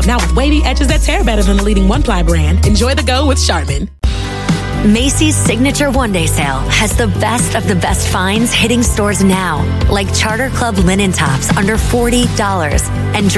Now with wavy edges that tear better than the leading one-ply brand, enjoy the go with Charmin. Macy's Signature One Day Sale has the best of the best finds hitting stores now, like Charter Club linen tops under $40 and